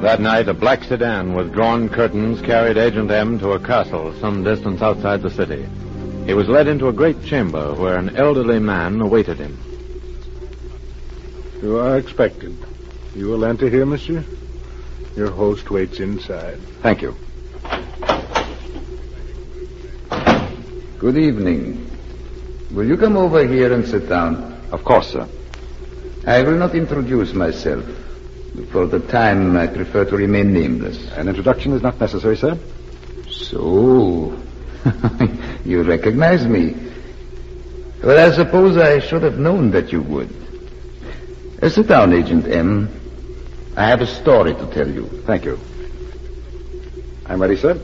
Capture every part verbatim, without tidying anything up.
That night, a black sedan with drawn curtains carried Agent M to a castle some distance outside the city. He was led into a great chamber where an elderly man awaited him. You are expected. You will enter here, monsieur. Your host waits inside. Thank you. Good evening. Will you come over here and sit down? Of course, sir. I will not introduce myself. For the time, I prefer to remain nameless. An introduction is not necessary, sir. So, you recognize me. Well, I suppose I should have known that you would. Uh, sit down, Agent M. I have a story to tell you. Thank you. I'm ready, sir.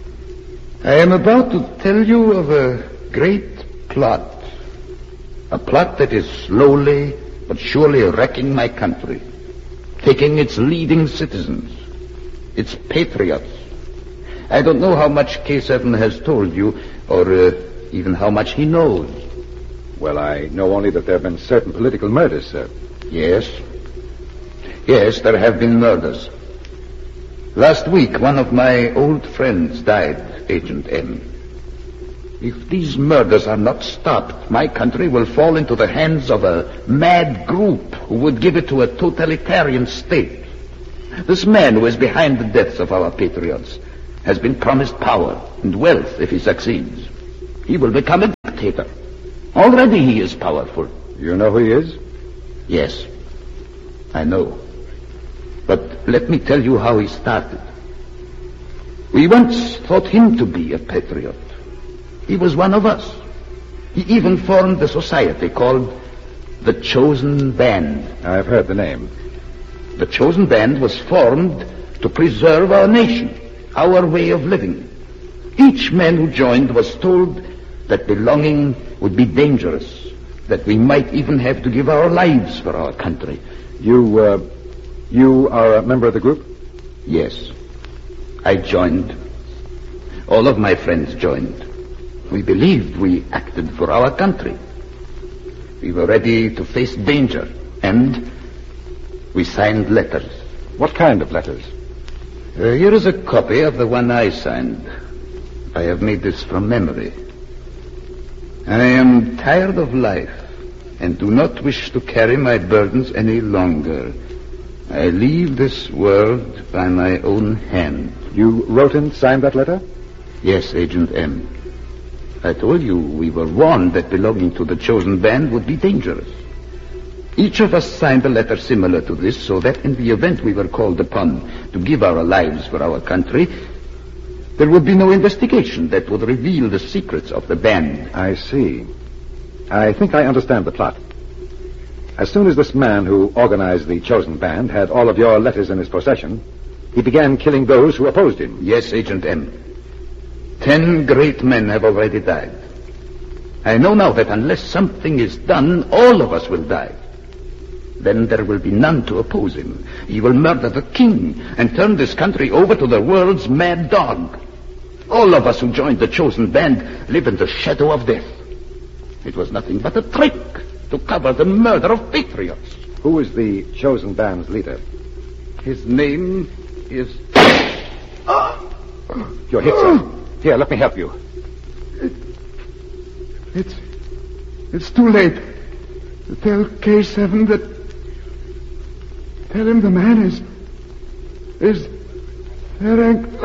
I am about to tell you of a great plot. A plot that is slowly but surely wrecking my country. Taking its leading citizens, its patriots. I don't know how much K seven has told you, or uh, even how much he knows. Well, I know only that there have been certain political murders, sir. Yes. Yes, there have been murders. Last week, one of my old friends died, Agent M. If these murders are not stopped, my country will fall into the hands of a mad group who would give it to a totalitarian state. This man who is behind the deaths of our patriots has been promised power and wealth if he succeeds. He will become a dictator. Already he is powerful. You know who he is? Yes, I know. But let me tell you how he started. We once thought him to be a patriot. He was one of us. He even formed a society called the Chosen Band. I've heard the name. The Chosen Band was formed to preserve our nation, our way of living. Each man who joined was told that belonging would be dangerous, that we might even have to give our lives for our country. You, uh, you are a member of the group? Yes. I joined. All of my friends joined. We believed we acted for our country. We were ready to face danger, and we signed letters. What kind of letters? Uh, here is a copy of the one I signed. I have made this from memory. I am tired of life and do not wish to carry my burdens any longer. I leave this world by my own hand. You wrote and signed that letter? Yes, Agent M. I told you we were warned that belonging to the Chosen Band would be dangerous. Each of us signed a letter similar to this so that in the event we were called upon to give our lives for our country, there would be no investigation that would reveal the secrets of the band. I see. I think I understand the plot. As soon as this man who organized the Chosen Band had all of your letters in his possession, he began killing those who opposed him. Yes, Agent M. Ten great men have already died. I know now that unless something is done, all of us will die. Then there will be none to oppose him. He will murder the king and turn this country over to the world's mad dog. All of us who joined the Chosen Band live in the shadow of death. It was nothing but a trick to cover the murder of patriots. Who is the Chosen Band's leader? His name is... You're hit, sir. Here, let me help you. It, it's... It's too late. Tell K seven that... Tell him the man is... is... Ferenc...